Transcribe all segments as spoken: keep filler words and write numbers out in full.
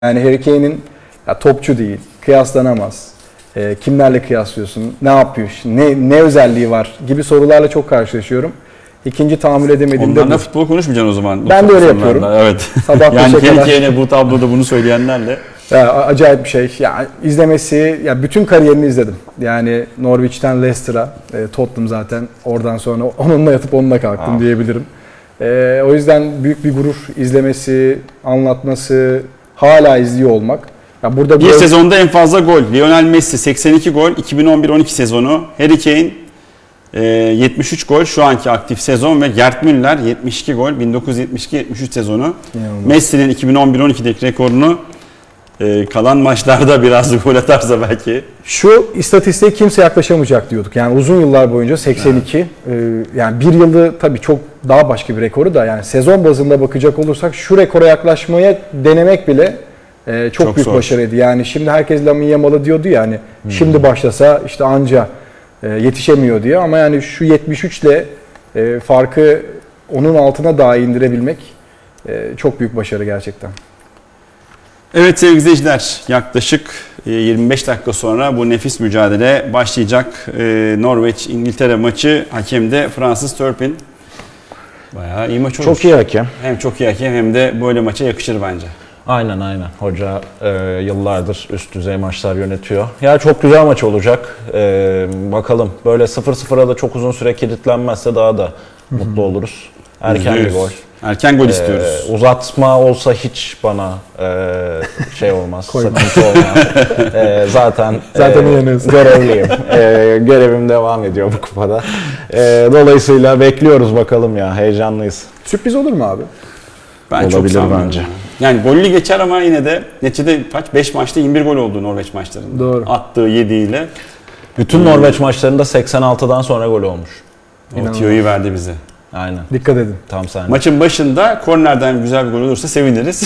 Yani Harry Kane'in ya topçu değil, kıyaslanamaz. E, kimlerle kıyaslıyorsun, ne yapıyor, ne ne özelliği var gibi sorularla çok karşılaşıyorum. İkinci tahammül edemediğimde... Onlarla futbol konuşmayacaksın o zaman. Ben de öyle yapıyorum. Evet. Sabah yani Harry Kane'e bu tabloda bunu söyleyenlerle. Ya, acayip bir şey. Ya, izlemesi, ya bütün kariyerini izledim. Yani Norwich'ten Leicester'a, e, Tottenham zaten oradan sonra onunla yatıp onunla kalktım Aa. diyebilirim. E, o yüzden büyük bir gurur izlemesi, anlatması, hala izliyor olmak. Ya burada bir böyle... sezonda en fazla gol. Lionel Messi seksen iki gol, iki bin on bir on iki sezonu. Harry Kane e, yetmiş üç gol şu anki aktif sezon ve Gerd Müller yetmiş iki gol bin dokuz yüz yetmiş iki yetmiş üç sezonu. Messi'nin iki bin on bir on ikideki rekorunu e, kalan maçlarda biraz gol atarsa belki. Şu istatistiğe kimse yaklaşamayacak diyorduk. Yani uzun yıllar boyunca seksen iki evet. e, yani bir yılda tabii çok daha başka bir rekoru da yani sezon bazında bakacak olursak şu rekora yaklaşmaya denemek bile Ee, çok, çok büyük zor. Başarıydı. Yani şimdi herkes Lamine Yamal'ı diyordu ya hani hmm. şimdi başlasa işte anca e, yetişemiyor diye ama yani şu yetmiş üç ile e, farkı onun altına daha indirebilmek e, çok büyük başarı gerçekten. Evet sevgili izleyiciler, yaklaşık yirmi beş dakika sonra bu nefis mücadele başlayacak. E, Norveç-İngiltere maçı, hakem de Francis Turpin. Bayağı iyi maç olur. Çok iyi hakem. Hem çok iyi hakem hem de böyle maça yakışır bence. Aynen aynen. Hoca e, yıllardır üst düzey maçlar yönetiyor. Ya çok güzel maç olacak. E, bakalım. Böyle sıfır sıfıra da çok uzun süre kilitlenmezse daha da mutlu oluruz. Erken bir gol. Erken gol istiyoruz. E, uzatma olsa hiç bana e, şey olmaz. Sıkıntı olmaz. E, zaten zaten e, görevliyim. E, görevim devam ediyor bu kupada. E, dolayısıyla bekliyoruz bakalım ya. Heyecanlıyız. Sürpriz olur mu abi? Ben olabilir çok bence. Yani gollü geçer ama yine de neticede kaç? beş maçta yirmi bir gol oldu Norveç maçlarında. Doğru. Attığı yediğiyle. Bütün Norveç maçlarında seksen altıdan sonra gol olmuş. O tiyoyu verdi bize. Aynen. Dikkat edin. Tam sen. Maçın başında kornerden güzel bir gol olursa seviniriz.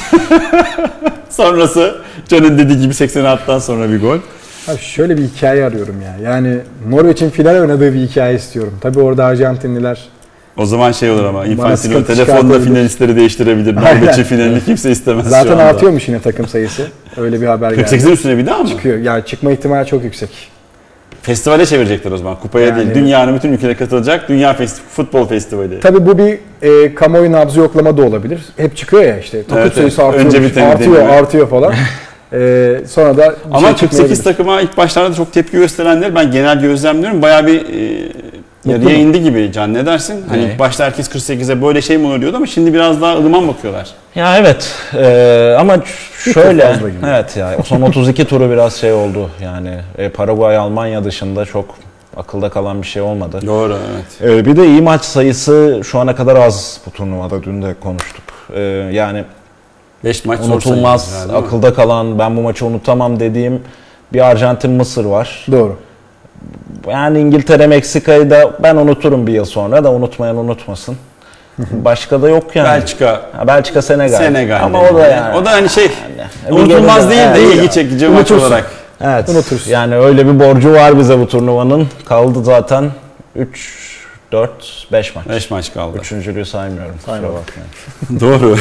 Sonrası Can'ın dediği gibi seksen altıdan sonra bir gol. Abi şöyle bir hikaye arıyorum ya. Yani Norveç'in final oynadığı bir hikaye istiyorum. Tabii orada Arjantinliler o zaman şey olur ama Infantino telefonla finalistleri değiştirebilir. Norveç'in finalini kimse istemez. Zaten artıyormuş yine takım sayısı. Öyle bir haber geldi. kırk sekizin üstüne bir daha mı? Çıkıyor. Yani çıkma ihtimali çok yüksek. Festivale çevirecekler o zaman. Kupaya yani, değil. Dünyanın bütün ülkelerine katılacak Dünya Festi- Futbol Festivali. Tabii bu bir e, kamuoyu nabzı yoklama da olabilir. Hep çıkıyor ya işte. Takım evet, sayısı evet. artıyor, Önce artıyor, deniyor. artıyor falan. e, sonra da ama şey kırk sekiz takıma ilk başlarda çok tepki gösterenler ben genel gözlemliyorum. Bayağı bir e, yarıya indi gibi Can, ne dersin? Hani ilk başta herkes kırk sekize böyle şey mi olur diyordu ama şimdi biraz daha ılıman bakıyorlar. Ya evet ee, ama şöyle evet ya son otuz iki turu biraz şey oldu yani e, Paraguay, Almanya dışında çok akılda kalan bir şey olmadı. Doğru evet. Ee, bir de iyi maç sayısı şu ana kadar az bu turnuvada, dün de konuştuk. Ee, yani beş maç unutulmaz, yani, akılda kalan, ben bu maçı unutamam dediğim bir Arjantin-Mısır var. Doğru. Yani İngiltere, Meksika'yı da ben unuturum bir yıl sonra, da unutmayan unutmasın. Başka da yok yani. Belçika. Ha, Belçika, Senegal. Senegal. Ama o da yani. O da hani şey yani, unutulmaz değil de evet, ilgi çekici maç olarak. Evet. Unutursun. Yani öyle bir borcu var bize bu turnuvanın. Kaldı zaten üç, dört, beş maç. beş maç kaldı. Üçüncülüğü saymıyorum. Saymıyorum. Doğru.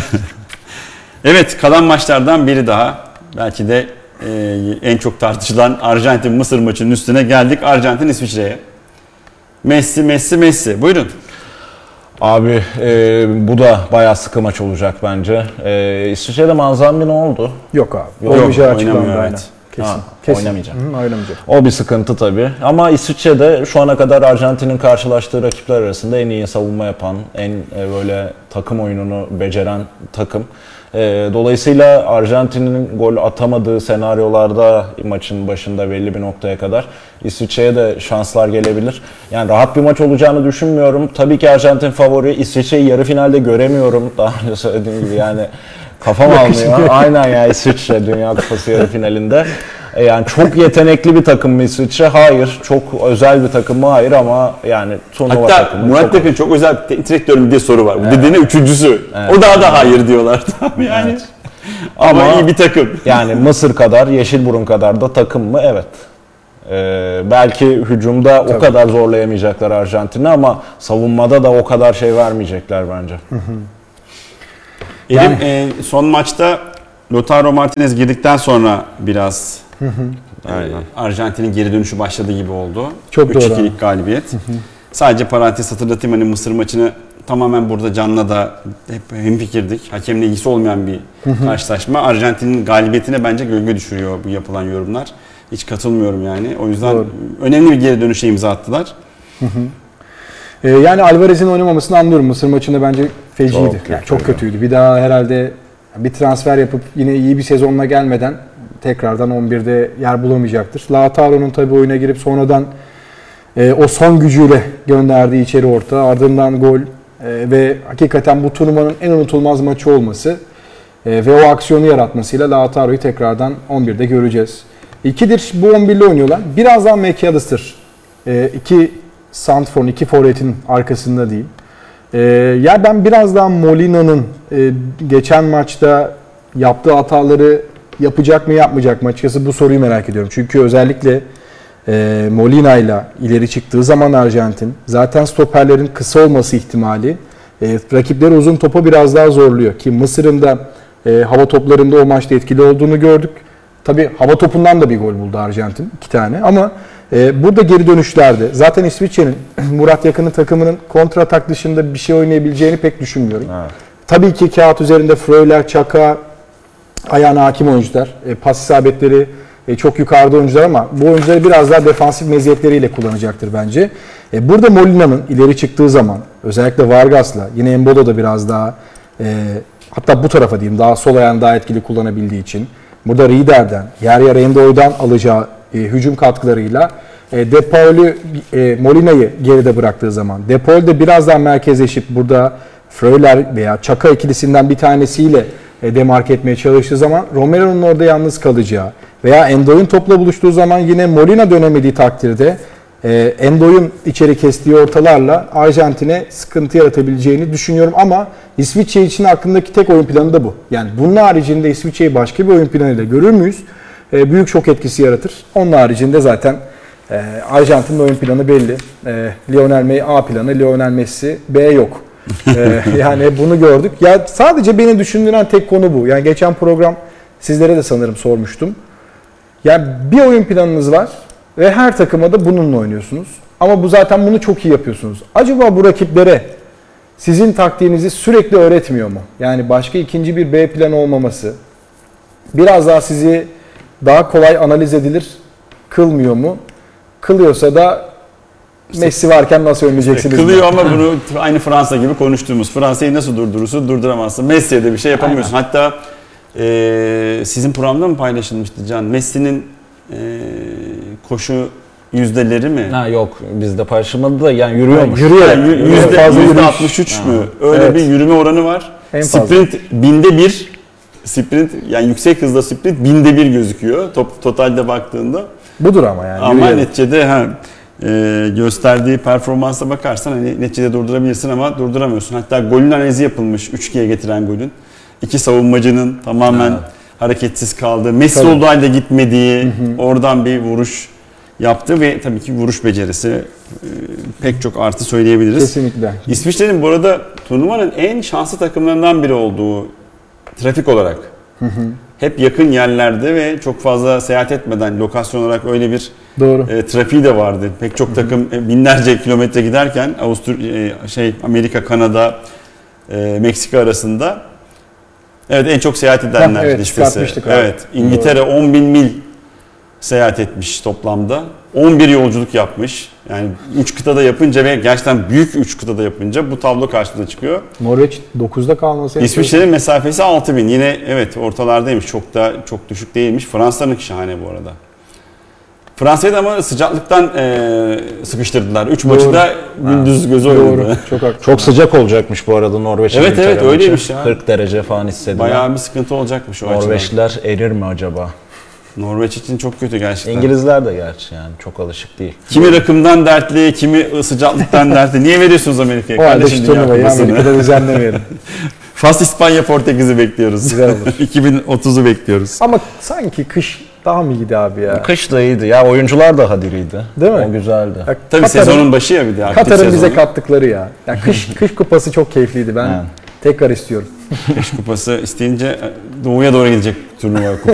Evet, kalan maçlardan biri daha. Belki de Ee, en çok tartışılan Arjantin-Mısır maçının üstüne geldik. Arjantin-İsviçre'ye. Messi, Messi, Messi. Buyurun. Abi e, bu da bayağı sıkı maç olacak bence. E, İsviçre'de Manzambi ne oldu? Yok abi. Yok, Oynayacağı açıklandı evet. aynen. Kesin. Ha, Kesin. Oynamayacak. Hı, oynamayacak. O bir sıkıntı tabii. Ama İsviçre'de şu ana kadar Arjantin'in karşılaştığı rakipler arasında en iyi savunma yapan, en e, böyle takım oyununu beceren takım. E, dolayısıyla Arjantin'in gol atamadığı senaryolarda maçın başında belli bir noktaya kadar İsviçre'ye de şanslar gelebilir. Yani rahat bir maç olacağını düşünmüyorum. Tabii ki Arjantin favori. İsviçre'yi yarı finalde göremiyorum. Daha önce söylediğim gibi yani kafam almıyor. Aynen ya, İsviçre Dünya Kupası yarı finalinde. E yani çok yetenekli bir takım mı İsviçre? Hayır. Çok özel bir takım mı? Hayır, ama yani turnuva hatta takımı. Hatta Murat Tekin çok özel bir teknik direktörüm diye soru var. Bu evet. dediğine üçüncüsü. Evet. O daha da hayır diyorlar. yani. Evet. Ama, ama iyi bir takım. Yani Mısır kadar, Yeşilburun kadar da takım mı? Evet. Ee, belki hücumda Tabii. o kadar zorlayamayacaklar Arjantin'i ama savunmada da o kadar şey vermeyecekler bence. Elim yani, e, son maçta Lautaro Martinez girdikten sonra biraz e, Arjantin'in geri dönüşü başladı gibi oldu. Çok doğru üç abi. ikilik galibiyet. Sadece parantez hatırlatayım, hani Mısır maçını tamamen burada Can'la da hep hemfikirdik. Hakemle ilgisi olmayan bir karşılaşma. Arjantin'in galibiyetine bence gölge düşürüyor bu yapılan yorumlar. Hiç katılmıyorum yani. O yüzden Doğru. önemli bir geri dönüşe imza attılar. Ee, yani Alvarez'in oynamamasını anlıyorum. Mısır maçında bence feciydi. Çok Yani kötüydü. çok kötüydü. Bir daha herhalde bir transfer yapıp yine iyi bir sezonla gelmeden tekrardan on birde yer bulamayacaktır. Lautaro'nun tabii oyuna girip sonradan e, o son gücüyle gönderdiği içeri orta, ardından gol e, ve hakikaten bu turnuvanın en unutulmaz maçı olması e, ve o aksiyonu yaratmasıyla Lautaro'yu tekrardan on birde göreceğiz. İkidir bu on birle oynuyorlar. Birazdan McAllister e, iki Santfor'un, iki forvetin arkasında diyeyim. Ee, ya ben biraz daha Molina'nın e, geçen maçta yaptığı hataları yapacak mı yapmayacak mı, açıkçası bu soruyu merak ediyorum. Çünkü özellikle e, Molina ile ileri çıktığı zaman Arjantin zaten stoperlerin kısa olması ihtimali e, rakipleri uzun topa biraz daha zorluyor. Ki Mısır'ın da e, hava toplarında o maçta etkili olduğunu gördük. Tabii hava topundan da bir gol buldu Arjantin, iki tane, ama Ee, burada geri dönüşlerde zaten İsviçre'nin Murat Yakın'ın takımının kontra atak dışında bir şey oynayabileceğini pek düşünmüyorum. Evet. Tabii ki kağıt üzerinde Freuler, Çaka ayağına hakim oyuncular. E, pas isabetleri e, çok yukarıda oyuncular ama bu oyuncuları biraz daha defansif meziyetleriyle kullanacaktır bence. E, burada Molina'nın ileri çıktığı zaman özellikle Vargas'la, yine Embolo da biraz daha e, hatta bu tarafa diyeyim, daha sol ayağını daha etkili kullanabildiği için burada Rieder'den, yer yer Endo'dan alacağı E, hücum katkılarıyla e, De Paul'ü, e, Molina'yı geride bıraktığı zaman, De Paul de biraz daha merkezleşip burada Freuler veya Çaka ikilisinden bir tanesiyle e, demarke etmeye çalıştığı zaman Romero'nun orada yalnız kalacağı veya Endo'nun topla buluştuğu zaman yine Molina dönemediği takdirde e, Endo'nun içeri kestiği ortalarla Arjantin'e sıkıntı yaratabileceğini düşünüyorum ama İsviçre için aklımdaki tek oyun planı da bu. Yani bunun haricinde İsviçre'yi başka bir oyun planıyla görür müyüz? Büyük şok etkisi yaratır. Onun haricinde zaten e, Arjantin'in oyun planı belli. E, Lionel Messi A planı, Lionel Messi B yok. E, yani bunu gördük. Ya sadece beni düşündüren tek konu bu. Yani geçen program sizlere de sanırım sormuştum. Yani bir oyun planınız var ve her takıma da bununla oynuyorsunuz. Ama bu zaten bunu çok iyi yapıyorsunuz. Acaba bu rakiplere sizin taktiğinizi sürekli öğretmiyor mu? Yani başka ikinci bir B planı olmaması biraz daha sizi daha kolay analiz edilir kılmıyor mu? Kılıyorsa da Messi varken nasıl önleyeceksiniz? Kılıyor ama bunu aynı Fransa gibi konuştuğumuz. Fransa'yı nasıl durdurursun? Durduramazsın. Messi'ye de bir şey yapamıyorsun. Aynen. Hatta e, sizin programda mı paylaşılmıştı Can? Messi'nin e, koşu yüzdeleri mi? Ha yok, bizde paylaşılmadı da yani yürüyormuş. Yürüyor. Yani Yürüyor. yüzde, Fazla yüzde yürüyüş. altmış üç Ha. mü? Öyle Evet. bir yürüme oranı var. En fazla. Sprint binde bir. Sprint yani yüksek hızda sprint binde bir gözüküyor. Top, totalde baktığında. Budur ama yani. Ama yürüyelim. neticede ha, e, gösterdiği performansa bakarsan hani neticede durdurabilirsin ama durduramıyorsun. Hatta golün analizi yapılmış, üç ikiye getiren golün. İki savunmacının tamamen Evet. hareketsiz kaldığı, Messi Tabii. olduğu halde gitmediği, oradan bir vuruş yaptı ve tabii ki vuruş becerisi e, pek çok artı söyleyebiliriz. Kesinlikle. İsviçre'nin bu arada turnuvanın en şanslı takımlarından biri olduğu trafik olarak. Hep yakın yerlerde ve çok fazla seyahat etmeden lokasyon olarak öyle bir Doğru. e, trafiği de vardı. Pek çok takım e, binlerce kilometre giderken Avusturya, e, şey Amerika, Kanada, e, Meksika arasında. Evet, en çok seyahat edenler Ha, evet, listesi. çıkartmıştık abi. Evet, İngiltere on bin mil seyahat etmiş toplamda. on bir yolculuk yapmış. Yani üç kıtada yapınca ve gerçekten büyük üç kıtada yapınca bu tablo karşımıza çıkıyor. Norveç dokuzda kalması. İsviçre'nin mesafesi altı bin. Yine evet ortalardaymış. Çok da çok düşük değilmiş. Fransa'nınki şahane bu arada. Fransa'yı da ama sıcaklıktan e, sıkıştırdılar. üç maçı da gündüz gözü Doğru. oynadı. Çok haklı. Çok sıcak olacakmış bu arada Norveç. Evet, İngiltere evet, maçı. öyleymiş ya. kırk derece falan hissedilen. Bayağı bir sıkıntı olacakmış o açıdan. Norveçliler erir mi acaba? Norveç için çok kötü gerçekten. İngilizler de gerçi yani çok alışık değil. Kimi rakımdan dertli, kimi sıcaklıktan dertli. Niye veriyorsunuz Amerika'ya? O halde Kardeşim şu Dünya turnuvayı Kupası'nı. Amerika'da düzenlemeyelim. Fas, İspanya, Portekiz'i bekliyoruz. Güzel olur. iki bin otuzu bekliyoruz. Ama sanki kış daha mı iyiydi abi ya? Kış da iyiydi. Ya oyuncular da hadiriydi. Değil mi? O güzeldi. Ya Tabii Katar'ın- sezonun başı ya bir de aktif Katar'ın bize sezonu. kattıkları ya. Ya kış kış kupası çok keyifliydi. Ben Evet. tekrar istiyorum. Beş kupası isteyince doğuya doğru gidecek turnuva